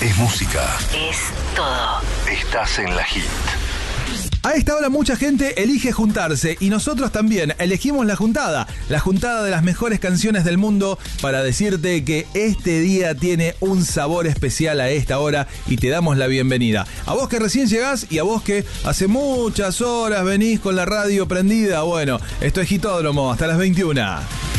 Es música. Es todo. Estás en la hit. A esta hora mucha gente elige juntarse y nosotros también elegimos la juntada de las mejores canciones del mundo para decirte que este día tiene un sabor especial a esta hora y te damos la bienvenida. A vos que recién llegás y a vos que hace muchas horas venís con la radio prendida, bueno, esto es Hitódromo hasta las 21.